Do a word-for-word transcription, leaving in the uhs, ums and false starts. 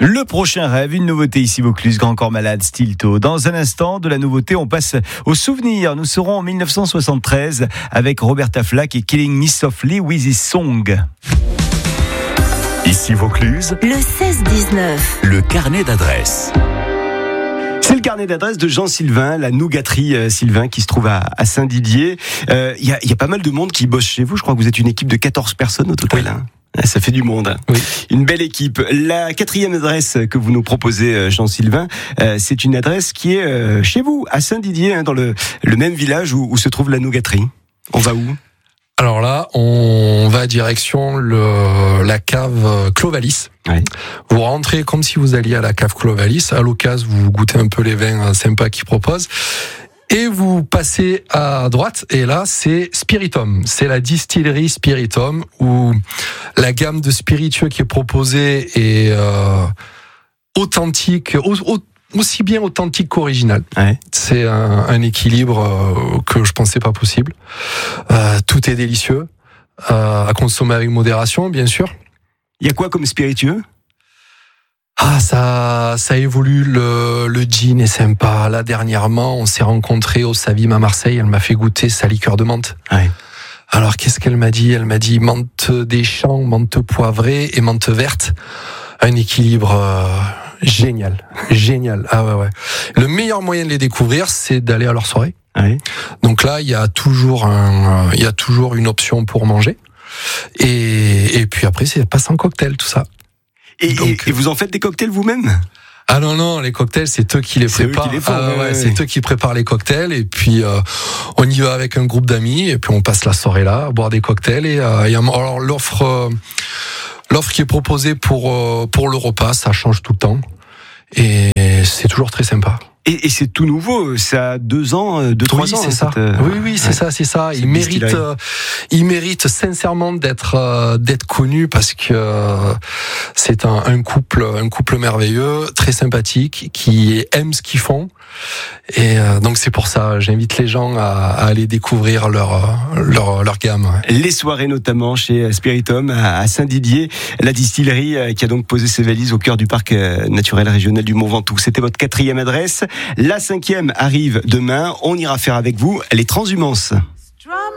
Le prochain rêve, une nouveauté ici Vaucluse, Grand Corps Malade, Stilto. Dans un instant, de la nouveauté, on passe aux souvenirs. Nous serons en dix-neuf cent soixante-treize avec Roberta Flack et Killing Me Softly with His Song. Ici Vaucluse, le seize dix-neuf. Le carnet d'adresses. C'est le carnet d'adresses de Jean Sylvain, la nougaterie euh, Sylvain qui se trouve à, à Saint-Didier. Il euh, y, y a pas mal de monde qui bosse chez vous. Je crois que vous êtes une équipe de quatorze personnes au total. Oui. Hein. Ça fait du monde. Oui. Une belle équipe. La quatrième adresse que vous nous proposez, Jean Sylvain, euh, c'est une adresse qui est euh, chez vous, à Saint-Didier, hein, dans le, le même village où, où se trouve la nougaterie. On va où ? Alors là, on va direction le, la cave Clovalis. Ouais. Vous rentrez comme si vous alliez à la cave Clovalis. À l'occasion, vous goûtez un peu les vins sympas qu'ils proposent. Et vous passez à droite, et là, c'est Spiritum. C'est la distillerie Spiritum, où la gamme de spiritueux qui est proposée est euh, authentique, au, au, aussi bien authentique qu'original. Ouais. C'est un, un équilibre euh, que je pensais pas possible. Euh, tout est délicieux, euh, à consommer avec modération, bien sûr. Il y a quoi comme spiritueux ? Ah, ça, ça évolue. Le, le gin est sympa. Là, dernièrement, on s'est rencontrés au Savim à Marseille. Elle m'a fait goûter sa liqueur de menthe. Ouais. Alors, qu'est-ce qu'elle m'a dit ? Elle m'a dit menthe des champs, menthe poivrée et menthe verte. Un équilibre euh, génial, génial. Ah ouais, ouais. Le meilleur moyen de les découvrir, c'est d'aller à leur soirée. Ouais. Donc là, il y a toujours un, il y a toujours une option pour manger. Et, et puis après, c'est passe en cocktail, tout ça. Et, Donc, et, et vous en faites des cocktails vous-même ? Ah non, non, les cocktails, c'est eux qui les C'est préparent. eux qui les font, ah, ouais, ouais, ouais. C'est eux qui préparent les cocktails. Et puis, euh, on y va avec un groupe d'amis. Et puis, on passe la soirée là, à boire des cocktails. Et euh, y a, alors, l'offre, euh, l'offre qui est proposée pour, euh, pour le repas, ça change tout le temps. Et c'est toujours très sympa. Et, et c'est tout nouveau, ça a deux ans, deux, trois oui, ans. c'est hein, ça. cette, euh, Oui, oui, c'est ouais. ça, c'est ça. C'est Il mérite, distillerie. euh, il mérite sincèrement d'être, euh, d'être connu parce que euh, c'est un, un couple, un couple merveilleux, très sympathique, qui aime ce qu'ils font. Et euh, donc c'est pour ça, j'invite les gens à, à aller découvrir leur, leur, leur gamme. Ouais. Les soirées notamment chez Spiritum à Saint-Didier, la distillerie qui a donc posé ses valises au cœur du parc naturel régional du Mont Ventoux. C'était votre quatrième adresse. La cinquième arrive demain. On ira faire avec vous les transhumances.